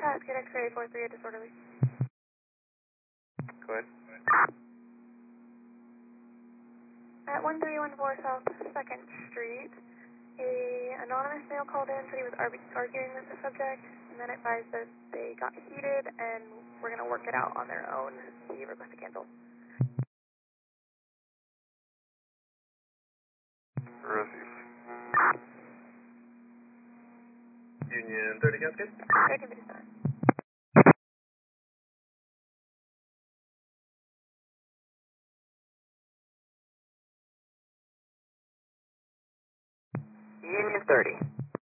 Get X-ray 43 disorderly. Go ahead. At 1314 South 2nd Street, an anonymous male called in, said he was arguing with the subject, and then advised that they got heated and were going to work it out on their own. He requested cancel. Receive. Union 30 Cascade? Good, can be done. Union 30.